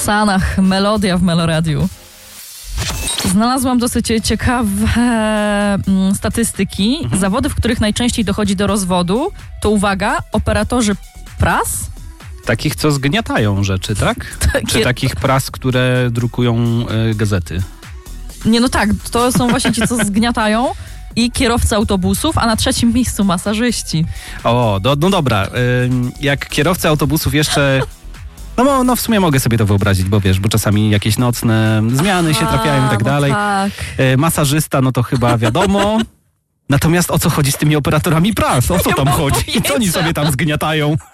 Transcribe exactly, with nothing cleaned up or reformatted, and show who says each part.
Speaker 1: Sanach, melodia w Meloradiu. Znalazłam dosyć ciekawe mm, statystyki. Mhm. Zawody, w których najczęściej dochodzi do rozwodu, to uwaga, operatorzy pras.
Speaker 2: Takich, co zgniatają rzeczy, tak? Takie... Czy takich pras, które drukują y, gazety?
Speaker 1: Nie, no tak, to są właśnie ci, co zgniatają. I kierowcy autobusów, a na trzecim miejscu masażyści.
Speaker 2: O, do, no dobra. Jak kierowcy autobusów jeszcze... No, no w sumie mogę sobie to wyobrazić, bo wiesz, bo czasami jakieś nocne zmiany Aha, się trafiają i tak dalej.
Speaker 1: Tak.
Speaker 2: Masażysta, no to chyba wiadomo. Natomiast o co chodzi z tymi operatorami pras? O co tam chodzi? I co oni sobie tam zgniatają?